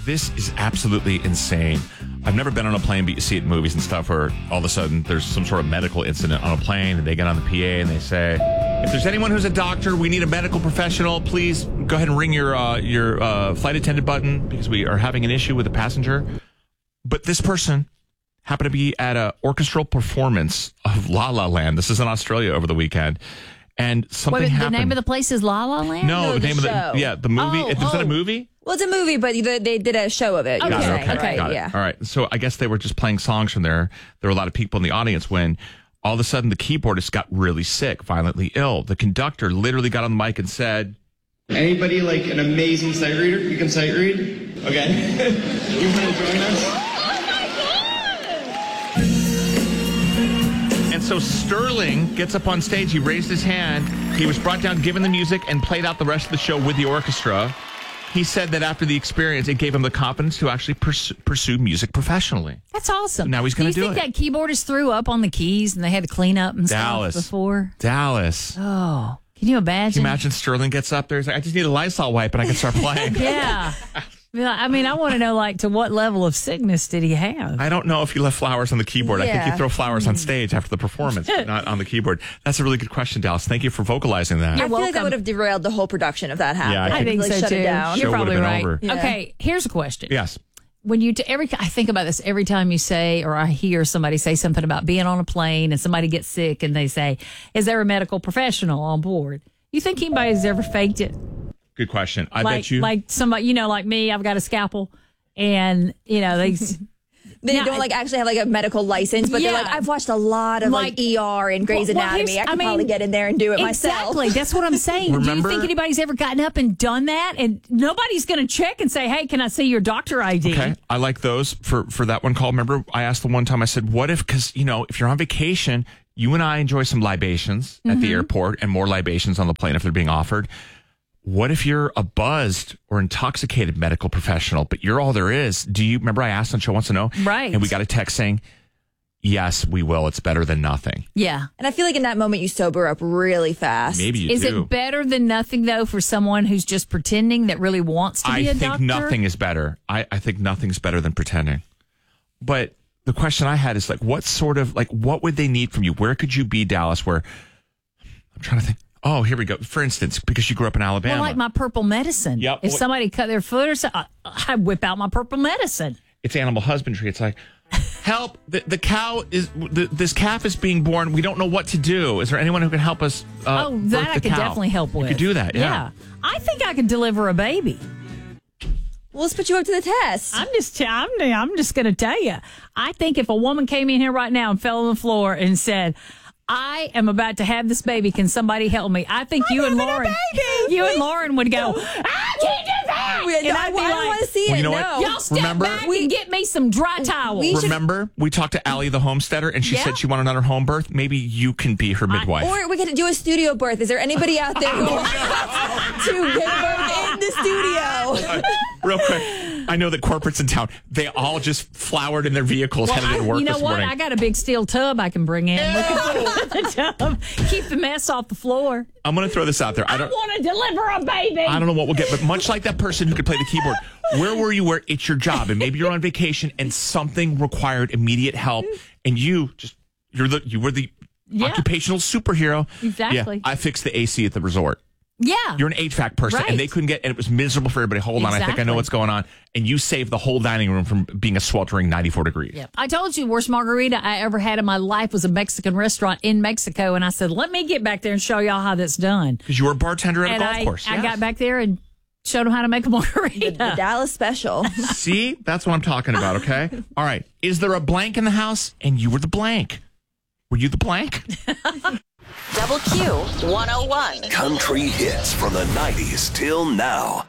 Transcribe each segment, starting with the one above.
This is absolutely insane. I've never been on a plane, but you see it in movies and stuff where all of a sudden there's some sort of medical incident on a plane and they get on the PA and they say, if there's anyone who's a doctor, we need a medical professional, please go ahead and ring your flight attendant button because we are having an issue with a passenger. But this person happened to be at an orchestral performance of La La Land. This is in Australia over the weekend. And something happened. The name of the place is La La Land? No, the name show. of the movie. Is that a movie? Well, it's a movie, but they did a show of it. Okay. Got it. Yeah. All right. So I guess they were just playing songs from there. There were a lot of people in the audience when all of a sudden the keyboardist got really sick, violently ill. The conductor literally got on the mic and said, anybody like an amazing sight reader? You can sight read? Okay. You want to join us? And so Sterling gets up on stage. He raised his hand. He was brought down, given the music, and played out the rest of the show with the orchestra. He said that after the experience, it gave him the confidence to actually pursue music professionally. That's awesome. Now he's going to do it. Do you think that keyboardist threw up on the keys and they had to clean up and stuff before? Dallas. Oh, can you imagine? Can you imagine Sterling gets up there? He's like, I just need a Lysol wipe and I can start playing. Yeah. I mean, I want to know, like, to what level of sickness did he have? I don't know if he left flowers on the keyboard. I think you throw flowers on stage after the performance, but not on the keyboard. That's a really good question, Dallas. Thank you for vocalizing that. I feel like that would have derailed the whole production if that happened. Yeah, I think so, shut too. it down. You're Show probably would've been right. over. Yeah. Okay, here's a question. Yes. When I think about this every time you say, or I hear somebody say something about being on a plane and somebody gets sick and they say, is there a medical professional on board? You think anybody's ever faked it? Good question. I bet you. Like somebody, like me, I've got a scalpel and, they don't actually have a medical license, but they're like, I've watched a lot of ER and Grey's Anatomy. I can probably get in there and do it myself. Exactly. That's what I'm saying. Remember? Do you think anybody's ever gotten up and done that? And nobody's going to check and say, hey, can I see your doctor ID? Okay. I like those for that one call. Remember, I asked the one time, I said, what if, because, if you're on vacation, you and I enjoy some libations at the airport and more libations on the plane if they're being offered. What if you're a buzzed or intoxicated medical professional, but you're all there is? Do you remember I asked on Show Wants to Know? Right. And we got a text saying, yes, we will. It's better than nothing. Yeah. And I feel like in that moment you sober up really fast. Maybe you Is do. it better than nothing, though, for someone who's just pretending that really wants to be a doctor? I think nothing is better. I think nothing's better than pretending. But the question I had is what would they need from you? Where could you be, Dallas, where I'm trying to think. Oh, here we go. For instance, because you grew up in Alabama. Well, like my purple medicine. Yep. If somebody cut their foot or something, I whip out my purple medicine. It's animal husbandry. It's like, help, the cow is, this calf is being born. We don't know what to do. Is there anyone who can help us that I could definitely help with. You could do that, yeah. I think I could deliver a baby. Well, let's put you up to the test. I'm just going to tell you. I think if a woman came in here right now and fell on the floor and said, I am about to have this baby. Can somebody help me? I think you and Lauren would go, I can't do that. I don't want to see it. You know no. what? Y'all step back and get me some dry towels. Remember, we talked to Allie, the homesteader, and she said she wanted another home birth. Maybe you can be her midwife. Or we could do a studio birth. Is there anybody out there who wants to give birth in the studio? Real quick. I know that corporates in town, they all just flowered in their vehicles headed to work this morning. I got a big steel tub I can bring in. We can put it in the tub. Keep the mess off the floor. I'm going to throw this out there. I want to deliver a baby. I don't know what we'll get, but much like that person who could play the keyboard, where were you where it's your job? And maybe you're on vacation and something required immediate help, and you were the occupational superhero. Exactly. Yeah, I fixed the AC at the resort. Yeah. You're an HVAC person, and they couldn't get, and it was miserable for everybody. Hold on, I think I know what's going on. And you saved the whole dining room from being a sweltering 94 degrees. Yep. I told you the worst margarita I ever had in my life was a Mexican restaurant in Mexico, and I said, let me get back there and show y'all how that's done. Because you were a bartender at a golf course. I got back there and showed them how to make a margarita. The Dallas special. See? That's what I'm talking about, okay? All right. Is there a blank in the house? And you were the blank. Were you the blank? Double Q 101. Country hits from the 90s till now.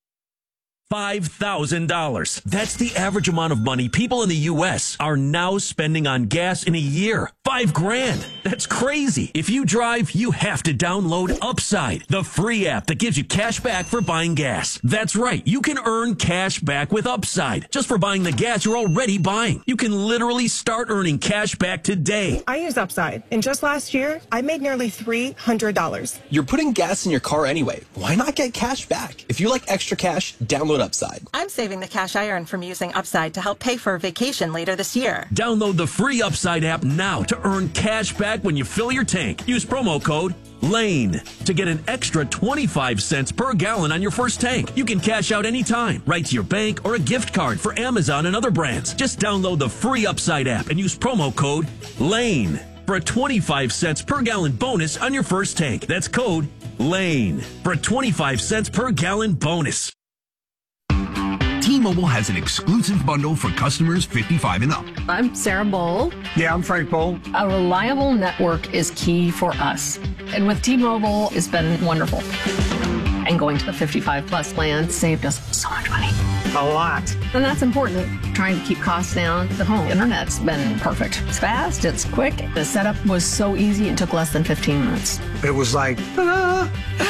$5,000. That's the average amount of money people in the U.S. are now spending on gas in a year. $5,000. That's crazy. If you drive, you have to download Upside, the free app that gives you cash back for buying gas. That's right. You can earn cash back with Upside just for buying the gas you're already buying. You can literally start earning cash back today. I use Upside, and just last year, I made nearly $300. You're putting gas in your car anyway. Why not get cash back? If you like extra cash, download Upside. I'm saving the cash I earn from using Upside to help pay for a vacation later this year. Download the free Upside app now to earn cash back when you fill your tank. Use promo code LANE to get an extra 25 cents per gallon on your first tank. You can cash out anytime, right to your bank or a gift card for Amazon and other brands. Just download the free Upside app and use promo code LANE for a 25 cents per gallon bonus on your first tank. That's code LANE for a 25 cents per gallon bonus. T-Mobile has an exclusive bundle for customers 55 and up. I'm Sarah Bowl. Yeah, I'm Frank Bowl. A reliable network is key for us. And with T-Mobile, it's been wonderful. And going to the 55 plus plan saved us so much money. A lot. And that's important. Trying to keep costs down. The home internet's been perfect. It's fast, it's quick. The setup was so easy, it took less than 15 minutes. It was like, ta-da!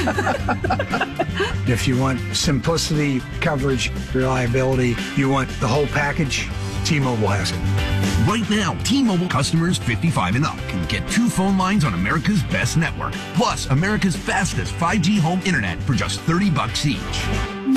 If you want simplicity, coverage, reliability, you want the whole package, T-Mobile has it. Right now, T-Mobile customers 55 and up can get 2 phone lines on America's best network, plus America's fastest 5G home internet for just $30 each.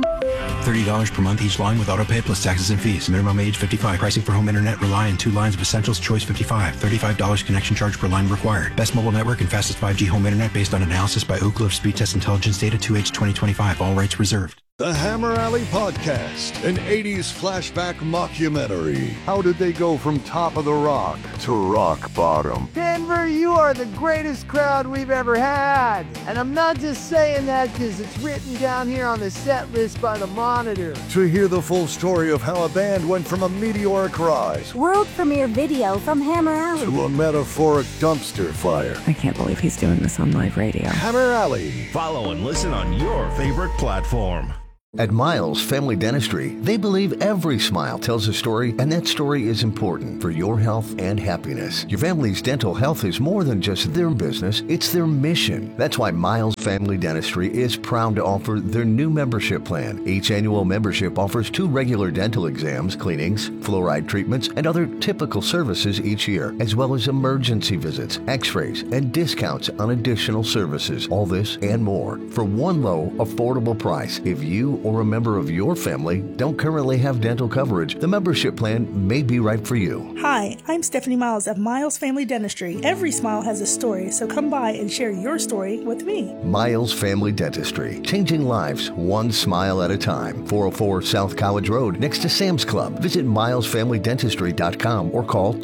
$30 per month each line with autopay plus taxes and fees. Minimum age 55. Pricing for home internet rely on 2 lines of Essentials Choice 55. $35 connection charge per line required. Best mobile network and fastest 5G home internet based on analysis by Ookla of Speed Test Intelligence Data 2H 2025. All rights reserved. The Hammer Alley Podcast, an 80s flashback mockumentary. How did they go from top of the rock to rock bottom? Denver, you are the greatest crowd we've ever had. And I'm not just saying that because it's written down here on the set list by the Monitor. To hear the full story of how a band went from a meteoric rise, world premiere video from Hammer Alley, to a metaphoric dumpster fire. I can't believe he's doing this on live radio. Hammer Alley. Follow and listen on your favorite platform. At Miles Family Dentistry, they believe every smile tells a story, and that story is important for your health and happiness. Your family's dental health is more than just their business, it's their mission. That's why Miles Family Dentistry is proud to offer their new membership plan. Each annual membership offers 2 regular dental exams, cleanings, fluoride treatments, and other typical services each year, as well as emergency visits, x-rays, and discounts on additional services. All this and more for one low, affordable price. If you or a member of your family don't currently have dental coverage, the membership plan may be right for you. Hi, I'm Stephanie Miles of Miles Family Dentistry. Every smile has a story, so come by and share your story with me. Miles Family Dentistry, changing lives one smile at a time. 404 South College Road, next to Sam's Club. Visit milesfamilydentistry.com or call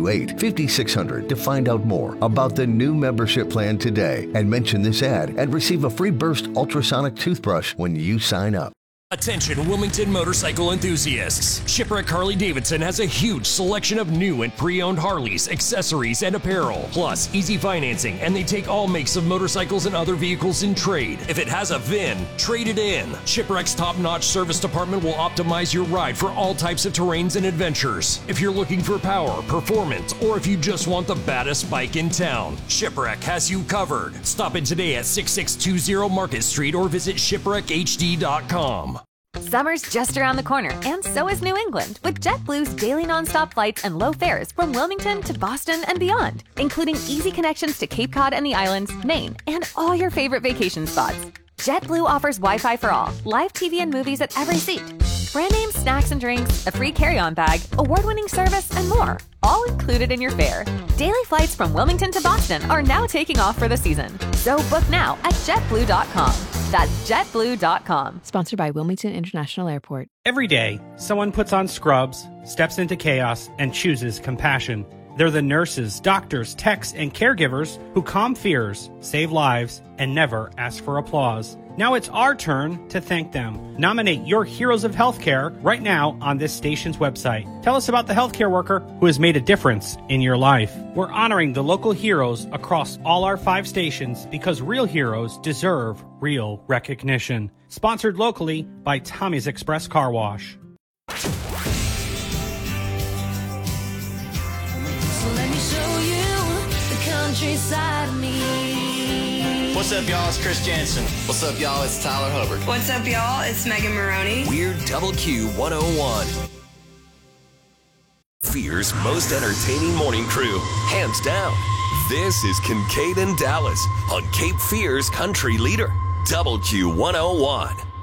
228-5600 to find out more about the new membership plan today, and mention this ad and receive a free Burst ultrasonic toothbrush when you sign up. Attention Wilmington motorcycle enthusiasts. Shipwreck Harley-Davidson has a huge selection of new and pre-owned Harleys, accessories, and apparel. Plus, easy financing, and they take all makes of motorcycles and other vehicles in trade. If it has a VIN, trade it in. Shipwreck's top-notch service department will optimize your ride for all types of terrains and adventures. If you're looking for power, performance, or if you just want the baddest bike in town, Shipwreck has you covered. Stop in today at 6620 Market Street or visit shipwreckhd.com. Summer's just around the corner, and so is New England, with JetBlue's daily nonstop flights and low fares from Wilmington to Boston and beyond, including easy connections to Cape Cod and the islands, Maine, and all your favorite vacation spots. JetBlue offers Wi-Fi for all, live TV and movies at every seat, brand name snacks and drinks, a free carry-on bag, award-winning service, and more, all included in your fare. Daily flights from Wilmington to Boston are now taking off for the season, so book now at JetBlue.com. That's JetBlue.com. Sponsored by Wilmington International Airport. Every day, someone puts on scrubs, steps into chaos, and chooses compassion. They're the nurses, doctors, techs, and caregivers who calm fears, save lives, and never ask for applause. Now it's our turn to thank them. Nominate your heroes of healthcare right now on this station's website. Tell us about the healthcare worker who has made a difference in your life. We're honoring the local heroes across all our 5 stations because real heroes deserve real recognition. Sponsored locally by Tommy's Express Car Wash. So let me show you the countryside of me. What's up, y'all? It's Chris Jansen. What's up, y'all? It's Tyler Hubbard. What's up, y'all? It's Megan Maroney. We're Double Q 101. Fear's most entertaining morning crew, hands down. This is Kincaid and Dallas on Cape Fear's country leader, Double Q 101.